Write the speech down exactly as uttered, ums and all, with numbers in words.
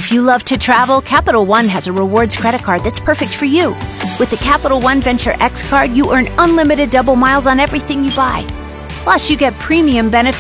If you love to travel, Capital One has a rewards credit card that's perfect for you. With the Capital One Venture X card, you earn unlimited double miles on everything you buy. Plus, you get premium benefits